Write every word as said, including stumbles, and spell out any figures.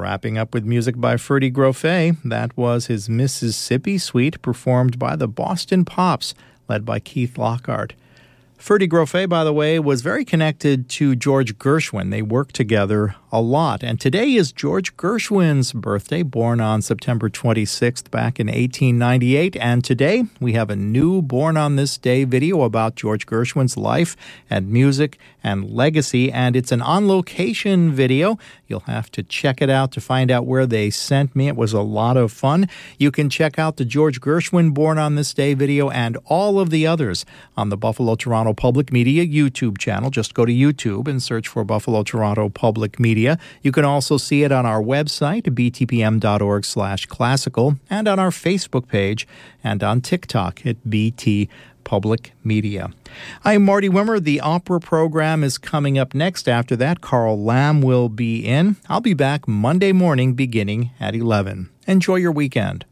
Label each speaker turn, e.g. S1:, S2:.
S1: Wrapping up with music by Ferdy Grofé. That was his Mississippi Suite, performed by the Boston Pops, led by Keith Lockhart. Ferdy Grofé, by the way, was very connected to George Gershwin. They worked together a lot. And today is George Gershwin's birthday, born on September twenty-sixth back in eighteen ninety-eight. And today we have a new Born on This Day video about George Gershwin's life and music and legacy. And it's an on-location video. You'll have to check it out to find out where they sent me. It was a lot of fun. You can check out the George Gershwin Born on This Day video and all of the others on the Buffalo Toronto Public Media YouTube channel. Just go to YouTube and search for Buffalo Toronto Public Media. You can also see it on our website, b t p m dot org slash classical, and on our Facebook page and on TikTok at B T Public Media. I'm Marty Wimmer. The opera program is coming up next. After that, Carl Lamb will be in. I'll be back Monday morning beginning at eleven. Enjoy your weekend.